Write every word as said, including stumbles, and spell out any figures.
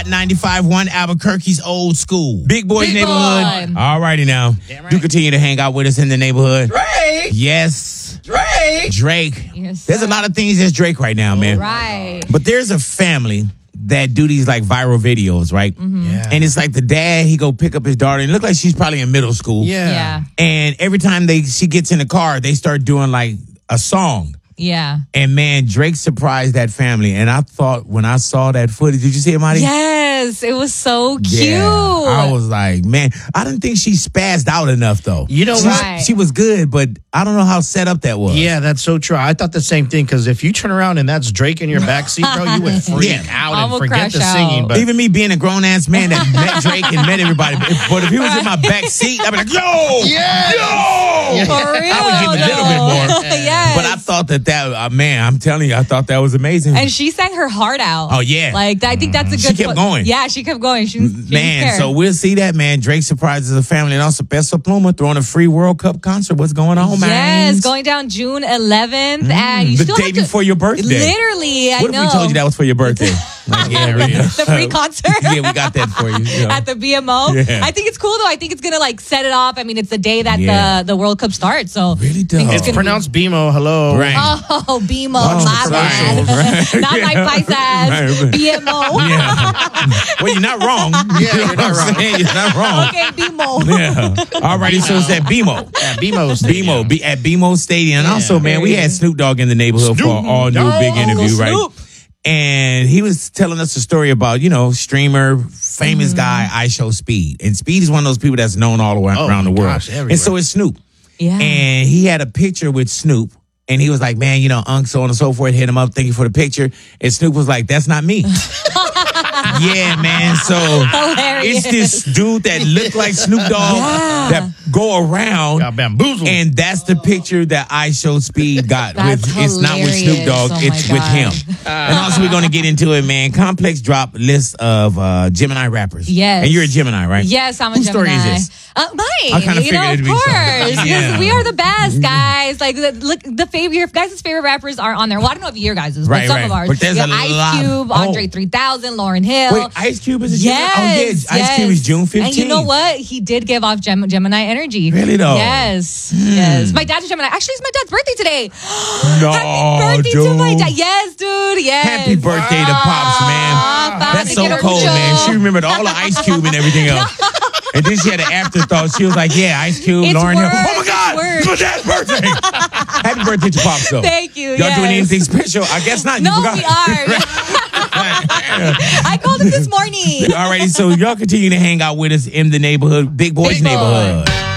Hot ninety-five point one Albuquerque's Old School. Big Boy's Big Neighborhood. Boy. All righty now. Damn right. Do continue to hang out with us in the neighborhood. Drake. Yes. Drake. Drake. Yes, There's a sir. lot of things that's Drake right now, man. Right. But there's a family that do these like viral videos, right? Mm-hmm. Yeah. And it's like the dad, he go pick up his daughter and it look like she's probably in middle school. Yeah. Yeah. And every time they she gets in the car, they start doing like a song. Yeah. And man, Drake surprised that family. And I thought when I saw that footage, did you see it, Marty? Yes, it was so cute. Yeah. I was like, man, I didn't think she spazzed out enough though. You know she, what? Right. she was good, but I don't know how set up that was. Yeah, that's so true. I thought the same thing because if you turn around and that's Drake in your backseat, bro, you would freak Yeah. out I and would forget crash the singing. out. But Even me being a grown ass man that met Drake and met everybody, but if he was in my back seat, I'd be like, yo, Yes. yo, For real. I would give a little bit more. Yes. But I thought that that uh, man, I'm telling you, I thought that was amazing. And she sang her heart out. Oh, yeah. Like I think that's a She good. kept po- going. Yeah, she kept going. She, she didn't Man, care. so we'll see that, man. Drake surprises the family. And also, Peso Pluma throwing a free World Cup concert. What's going on, man? Yes, going down June eleventh, and you the still day have to, before your birthday. Literally, I What know. if we told you that was for your birthday? Like, yeah, really. The free concert. Yeah, we got that for you. you know. At the B M O. Yeah. I think it's cool though. I think it's gonna like set it off. I mean, it's the day that Yeah. the, the World Cup starts. So Really I think dope. it's it's gonna be- pronounced BMO. Hello. Right. Oh, B M O, Oh, my right. bad. Right. Not Yeah. like paisas. Right. B M O. Yeah. Well, you're not wrong. Yeah, You know you're not what I'm wrong. saying? You're not wrong. Okay, B M O. Yeah. Alrighty, so it's at B M O. Yeah, BMO. BMO, be at B M O Stadium. And Yeah. also, man, we had Snoop Dogg in the neighborhood for an all new Dogg. big interview, Uncle right? Snoop. And he was telling us a story about, you know, streamer, famous Mm-hmm. guy, I Show Speed. And Speed is one of those people that's known all around, Oh, around the my world. gosh, everywhere. And so is Snoop. Yeah. And he had a picture with Snoop. And he was like, man, you know, Unc, so on and so forth, hit him up, thank you for the picture. And Snoop was like, that's not me. Yeah, man. So Hilarious. it's this dude that looked like Snoop Dogg Yeah. that go around. Got bamboozled. And that's the picture that I Show Speed got That's with. It's not with Snoop hilarious. Dogg. Oh my it's with God. him. And also, we're going to get into it, man. Complex dropped list of uh, Gemini rappers. Yes. And you're a Gemini, right? Yes, I'm a Whose Gemini. story is this? Uh, mine. I kinda you know, figured of it'd be course, something. because Yeah. we are the best, guys. Like, the, look, the favorite, your guys' favorite rappers are on there. Well, I don't know if your guys' is, Right, but some right. of ours. But there's Yeah, a Ice lot. Cube, Oh. Andre three thousand, Lauryn Hill. Wait, Ice Cube is a Gemini? Yes, Oh, yeah. Ice yes. Cube is June fifteenth. And you know what? He did give off Gem- Gemini energy. Really, though? Yes. Yes. My dad's a Gemini. Actually, it's my dad's birthday today. No, Happy birthday dude. to my dad. Yes, dude. Yes. Happy birthday to Pops, man. Ah, That's Pops, so get a cold, mucho. man. She remembered all the Ice Cube and everything else. And then she had an afterthought. She was like, yeah, Ice Cube, It's Lauryn Hill. work. Oh, my God. It's It's work. my dad's birthday. Happy birthday to Pops, though. Thank you. Y'all yes. doing anything special? I guess not. You No, forgot. we are. I called him this morning. Alrighty, so y'all continue to hang out with us in the neighborhood, Big Boys Big Boy. neighborhood.